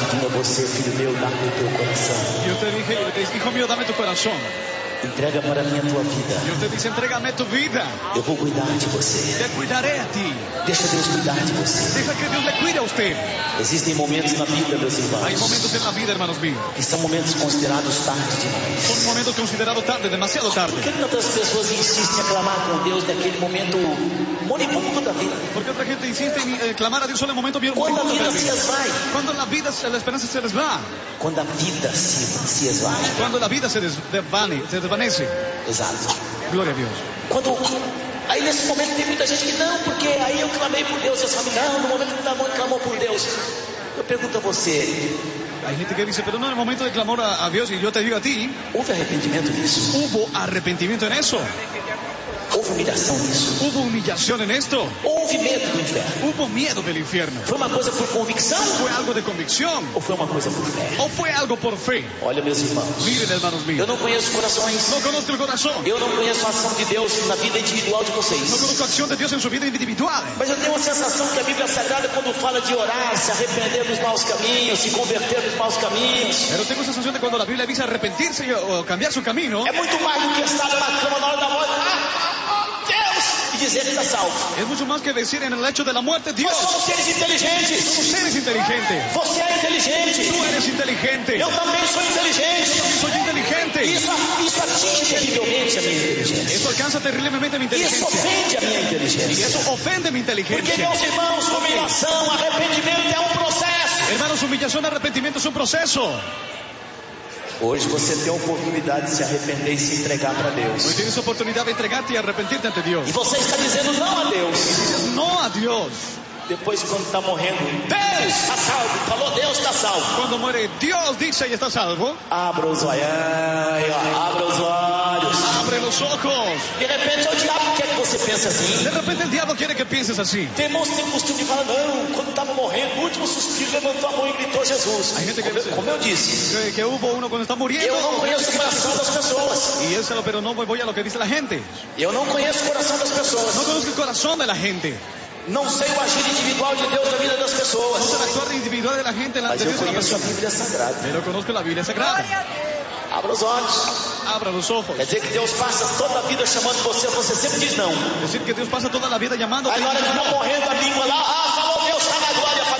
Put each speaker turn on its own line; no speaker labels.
pedindo a você, filho meu, dá-me o teu coração.
Yo te dije, hijo mío, dame tu corazón.
Entrega para mim a tua vida.
Dios te dice, entrégame tu vida.
Eu vou cuidar de você.
Te cuidaré a ti.
Deixa Deus cuidar de você.
Deja que Dios le cuide a usted.
Existem momentos na vida, meus irmãos,
Hay momentos en la vida, hermanos míos.
que são momentos considerados tarde demais.
Son momentos considerados tarde, demasiado tarde.
Por que tantas pessoas insistem em clamar com Deus naquele momento moribundo da vida?
Porque otra gente insiste en clamar a Dios solo en el momento bien
Quando a
profundo de
vida
la
se
vida.
esvai.
Cuando la vida, la esperanza se les va.
Quando a vida se esvai.
Cuando la vida se desvanece.
Exato.
Gloria a Dios.
Quando... Aí nesse momento tem muita gente que não, porque aí eu clamei por Deus. Eu sabe, não, no momento que Davi clamou por Deus. Eu pergunto a você,
Hay gente que dice, pero no, en el momento de clamor a Dios, y yo te digo a ti,
houve arrependimento nisso?
¿hubo arrepentimiento en eso?
Houve humilhação nisso?
¿Hubo humillación en esto?
Houve medo do inferno?
¿Hubo miedo del infierno?
Foi uma coisa por convicção?
¿Fue algo de convicción?
Ou foi uma coisa por fé?
¿O fue algo por fe?
Olha, meus irmãos,
Miren, hermanos
eu
míos,
não conheço corações.
no conozco el corazón.
Eu não conheço a ação de Deus na vida individual de
No
vocês.
conozco acción de Dios en su vida individual.
Mas eu tenho a sensação que a Bíblia Sagrada, quando fala de orar, se arrepender dos maus caminhos, se converter dos maus caminhos,
Pero tengo esa sensación de cuando la Biblia dice arrepentirse o cambiar su camino,
é muito mais do que estar na cama na hora da morte. Deus! E dizer que está salvo.
es mucho más que decir en el hecho de la muerte, Dios,
Nós somos seres inteligentes.
somos seres inteligentes.
Você é inteligente.
Tú eres inteligente.
Eu também sou inteligente.
Soy inteligente.
Isso atinge terrivelmente a minha inteligência.
Eso alcanza terriblemente mi
Isso
inteligencia.
ofende a minha
Y
inteligência.
eso ofende mi
Porque,
inteligencia.
meus irmãos, humilhação, arrependimento é um processo.
Hermanos, humillación y arrepentimiento es un proceso.
Hoje você tem a oportunidade de se arrepender e se entregar para
Hoy
Deus.
tienes oportunidad de entregarte y arrepentirte ante Dios.
E você está dizendo não a Deus.
Dices no a Dios.
Depois, quando está morrendo, Deus está salvo. Falou, Deus está salvo.
Cuando muere, Dios dice y está salvo.
Abra os olhos. Abra os olhos.
Abre los ojos.
De repente, o diabo quer que você pense assim.
De repente el diablo quiere que pienses así.
Tem irmãos que tem costume de falar, não, quando estava morrendo, no último suspiro, levantou a mão e gritou Jesus.
Hay gente que dice
Como eu disse,
que hubo uno cuando está muriendo.
eu não conheço o coração das pessoas.
Y eso, pero no voy a lo que dice la gente.
Eu não conheço o coração das pessoas.
No conozco el corazón de la gente.
Não sei o agir individual de Deus na vida das
No
pessoas.
sé el actuar individual de la gente en la
Mas
de
eu
Dios en la
conheço a
persona.
Bíblia Sagrada.
Pero conozco la Biblia Sagrada.
Abra os olhos.
Abra los ojos.
Quer dizer que Deus passa toda a vida chamando você sempre diz não.
Decir que Dios pasa toda la vida llamándote.
Aí na hora que está morrendo a língua lá, falou Deus, está na glória.